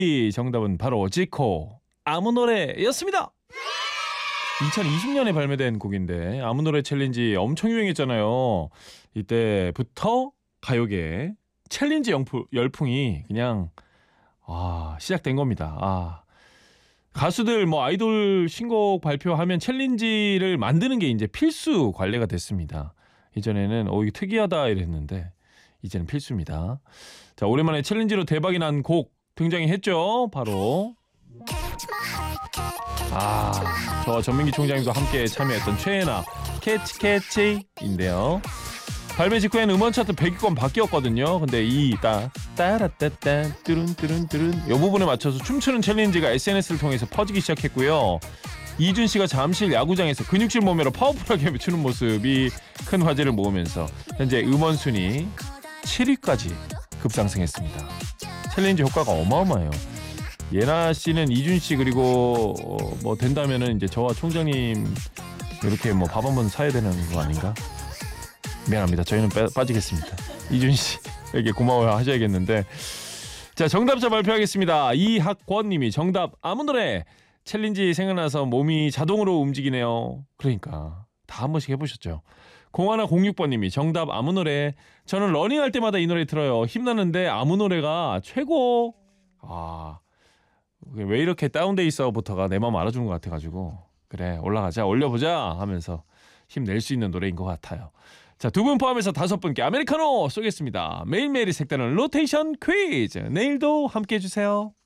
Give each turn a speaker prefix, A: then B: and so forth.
A: 이 정답은 바로 지코 아무 노래였습니다. 2020년에 발매된 곡인데 아무 노래 챌린지 엄청 유행했잖아요. 이때부터 가요계 챌린지 열풍이 그냥 시작된 겁니다. 가수들 뭐 아이돌 신곡 발표하면 챌린지를 만드는 게 이제 필수 관례가 됐습니다. 이전에는 이게 특이하다 이랬는데 이제는 필수입니다. 자, 오랜만에 챌린지로 대박이 난 곡 등장이 했죠. 바로 저와 전민기 총장님도 함께 참여했던 최애나 캐치인데요. 발매 직후에는 음원 차트 100위권 바뀌었거든요. 근데 이 따라따따 뚜룬뚜룬뚜룬 이 부분에 맞춰서 춤추는 챌린지가 SNS를 통해서 퍼지기 시작했고요. 이준 씨가 잠실 야구장에서 근육질 몸매로 파워풀하게 추는 모습이 큰 화제를 모으면서 현재 음원 순위 7위까지 급상승했습니다. 챌린지 효과가 어마어마해요. 예나 씨는 이준 씨 그리고 뭐 된다면은 이제 저와 총장님 이렇게 뭐 밥 한번 사야 되는 거 아닌가? 미안합니다. 저희는 빠지겠습니다. 이준 씨에게 고마워야 하셔야겠는데. 자, 정답자 발표하겠습니다. 이학권님이 정답 아무 노래. 챌린지 생각나서 몸이 자동으로 움직이네요. 그러니까 다 한 번씩 해보셨죠. 0106번님이 정답 아무 노래. 저는 러닝할 때마다 이 노래 들어요. 힘나는데 아무 노래가 최고. 왜 이렇게 다운돼 있어부터가 내 마음 알아주는 것 같아가지고 그래 올라가자 올려보자 하면서 힘낼 수 있는 노래인 것 같아요. 자, 두 분 포함해서 5분께 아메리카노 쏘겠습니다. 매일매일이 색다른 로테이션 퀴즈. 내일도 함께해 주세요.